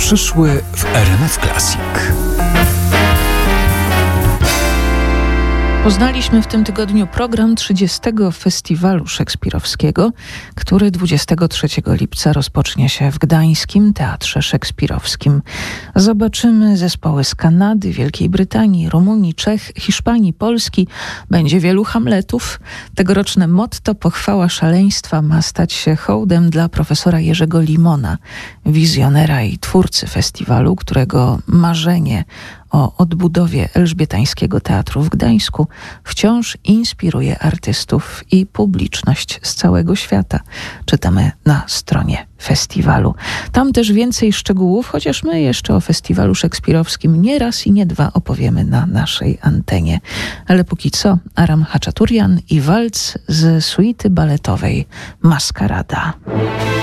przyszły w RMF Classic. Poznaliśmy w tym tygodniu program 30. Festiwalu Szekspirowskiego, który 23 lipca rozpocznie się w Gdańskim Teatrze Szekspirowskim. Zobaczymy zespoły z Kanady, Wielkiej Brytanii, Rumunii, Czech, Hiszpanii, Polski. Będzie wielu Hamletów. Tegoroczne motto Pochwała szaleństwa ma stać się hołdem dla profesora Jerzego Limona, wizjonera i twórcy festiwalu, którego marzenie o odbudowie elżbietańskiego teatru w Gdańsku wciąż inspiruje artystów i publiczność z całego świata. Czytamy na stronie festiwalu. Tam też więcej szczegółów, chociaż my jeszcze o festiwalu szekspirowskim nie raz i nie dwa opowiemy na naszej antenie. Ale póki co Aram Haczaturian i walc z suity baletowej Maskarada.